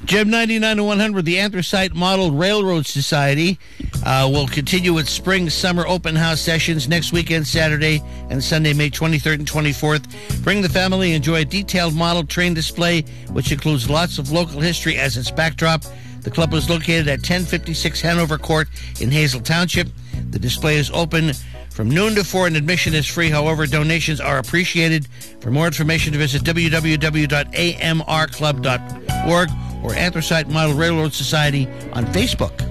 Gem 99 to 100, the Anthracite Model Railroad Society will continue its spring-summer open house sessions next weekend, Saturday and Sunday, May 23rd and 24th. Bring the family, enjoy a detailed model train display, which includes lots of local history as its backdrop. The club is located at 1056 Hanover Court in Hazel Township. The display is open from noon to 4 and admission is free. However, donations are appreciated. For more information, visit www.amrclub.org or Anthracite Model Railroad Society on Facebook.